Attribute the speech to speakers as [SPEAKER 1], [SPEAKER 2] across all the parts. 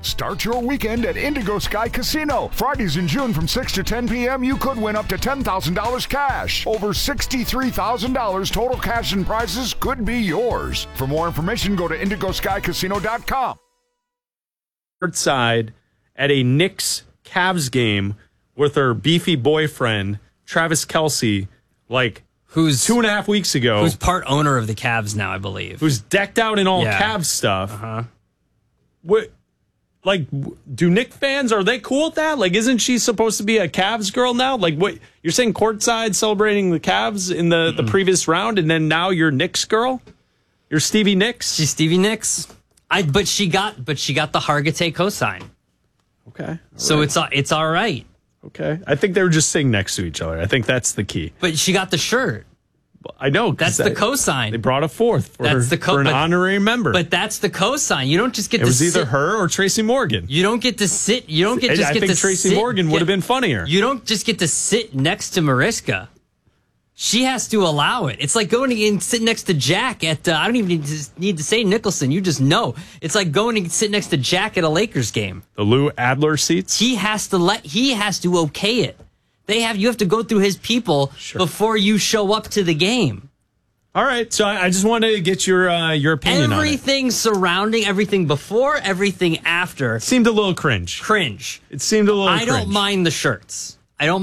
[SPEAKER 1] Start your weekend at Indigo Sky Casino. Fridays in June from 6 to 10 p.m., you could win up to $10,000 cash. Over $63,000 total cash and prizes could be yours. For more information, go to indigoskycasino.com.
[SPEAKER 2] Side at a Knicks Cavs game with her beefy boyfriend, Travis Kelce, who's 2.5 weeks ago.
[SPEAKER 3] Who's part owner of the Cavs now, I believe.
[SPEAKER 2] Who's decked out in all Cavs stuff.
[SPEAKER 3] Uh-huh.
[SPEAKER 2] What, do Knicks fans, are they cool with that? Isn't she supposed to be a Cavs girl now? What, you're saying courtside celebrating the Cavs in the previous round, and then now you're Knicks girl? You're Stevie Nicks?
[SPEAKER 3] She's Stevie Nicks. But she got the Hargitay cosign.
[SPEAKER 2] Okay.
[SPEAKER 3] So it's all right.
[SPEAKER 2] Okay. I think they were just sitting next to each other. I think that's the key.
[SPEAKER 3] But she got the shirt.
[SPEAKER 2] I know.
[SPEAKER 3] That's the cosign.
[SPEAKER 2] They brought a fourth for an honorary member.
[SPEAKER 3] But that's the cosign. You don't just get to sit.
[SPEAKER 2] It was either her or Tracy Morgan.
[SPEAKER 3] You don't get to sit. I think
[SPEAKER 2] Tracy Morgan would have been funnier.
[SPEAKER 3] You don't just get to sit next to Mariska. She has to allow it. It's like going and sit next to Jack at, I don't even need to say Nicholson. You just know. It's like going and sit next to Jack at a Lakers game.
[SPEAKER 2] The Lou Adler seats?
[SPEAKER 3] He has to okay it. You have to go through his people before you show up to the game.
[SPEAKER 2] All right. So I just wanted to get your opinion on it.
[SPEAKER 3] Everything surrounding, everything before, everything after.
[SPEAKER 2] Seemed a little cringe.
[SPEAKER 3] It
[SPEAKER 2] seemed a little cringe.
[SPEAKER 3] I don't mind the shirts.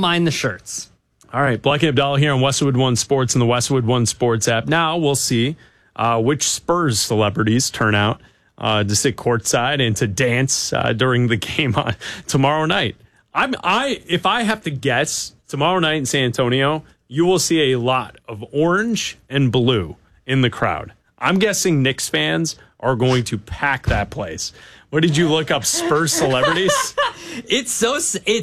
[SPEAKER 2] All right, Black and Abdallah here on Westwood One Sports and the Westwood One Sports app. Now we'll see which Spurs celebrities turn out to sit courtside and to dance during the game on tomorrow night. If I have to guess, tomorrow night in San Antonio, you will see a lot of orange and blue in the crowd. I'm guessing Knicks fans are going to pack that place. What did you look up? Spurs celebrities?
[SPEAKER 3] It's so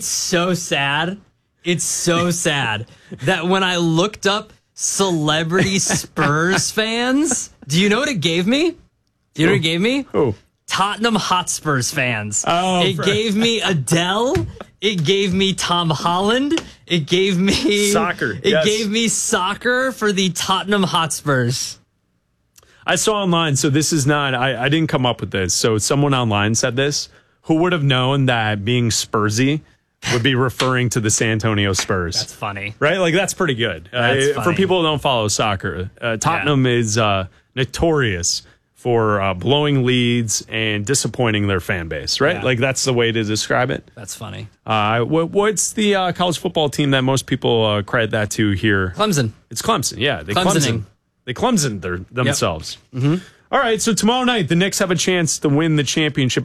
[SPEAKER 3] sad. It's so sad that when I looked up celebrity Spurs fans, do you know what it gave me?
[SPEAKER 2] Who?
[SPEAKER 3] Tottenham Hotspurs fans.
[SPEAKER 2] Oh,
[SPEAKER 3] it gave me Adele. It gave me Tom Holland. It gave me
[SPEAKER 2] soccer.
[SPEAKER 3] It gave me soccer for the Tottenham Hotspurs.
[SPEAKER 2] I saw online, so this is not, I didn't come up with this. So someone online said this. Who would have known that being Spursy would be referring to the San Antonio Spurs?
[SPEAKER 3] That's funny.
[SPEAKER 2] Right? That's pretty good. For people who don't follow soccer, Tottenham is notorious for blowing leads and disappointing their fan base, right?
[SPEAKER 3] Yeah.
[SPEAKER 2] That's the way to describe it.
[SPEAKER 3] That's funny.
[SPEAKER 2] What's the college football team that most people credit that to here?
[SPEAKER 3] Clemson.
[SPEAKER 2] It's Clemson, yeah. They Clemsoned themselves.
[SPEAKER 3] Yep. Mm-hmm.
[SPEAKER 2] All right, so tomorrow night, the Knicks have a chance to win the championship.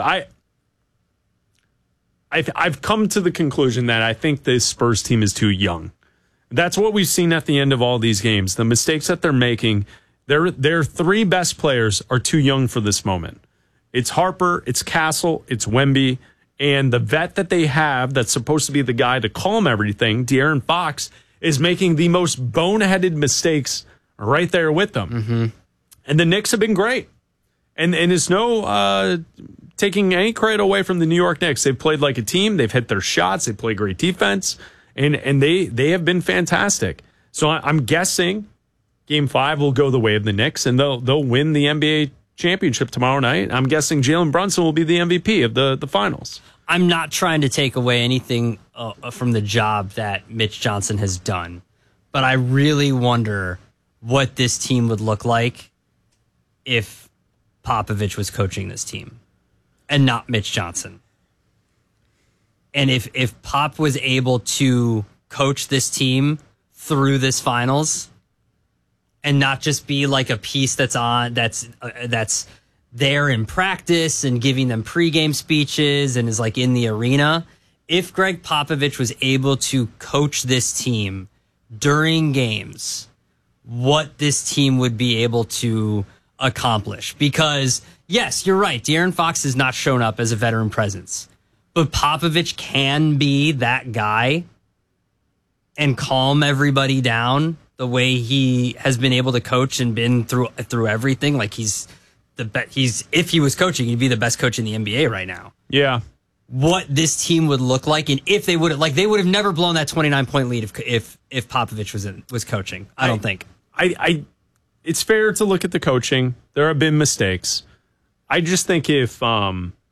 [SPEAKER 2] I've come to the conclusion that I think this Spurs team is too young. That's what we've seen at the end of all these games. The mistakes that they're making, their three best players are too young for this moment. It's Harper, it's Castle, it's Wemby, and the vet that they have that's supposed to be the guy to calm everything, De'Aaron Fox, is making the most boneheaded mistakes right there with them.
[SPEAKER 3] Mm-hmm.
[SPEAKER 2] And the Knicks have been great. And it's no taking any credit away from the New York Knicks. They've played like a team. They've hit their shots. They play great defense. And they have been fantastic. So I'm guessing Game 5 will go the way of the Knicks, and they'll win the NBA championship tomorrow night. I'm guessing Jalen Brunson will be the MVP of the finals.
[SPEAKER 3] I'm not trying to take away anything from the job that Mitch Johnson has done, but I really wonder what this team would look like if Popovich was coaching this team and not Mitch Johnson. And if Pop was able to coach this team through this finals and not just be like a piece that's there in practice and giving them pregame speeches and is like in the arena, if Greg Popovich was able to coach this team during games, what this team would be able to accomplish. Because, yes, you're right, De'Aaron Fox has not shown up as a veteran presence. But Popovich can be that guy and calm everybody down the way he has been able to coach and been through everything. Like if he was coaching, he'd be the best coach in the NBA right now.
[SPEAKER 2] Yeah.
[SPEAKER 3] What this team would look like, and if they would have never blown that 29-point lead if Popovich was coaching. I don't think.
[SPEAKER 2] It's fair to look at the coaching. There have been mistakes. I just think if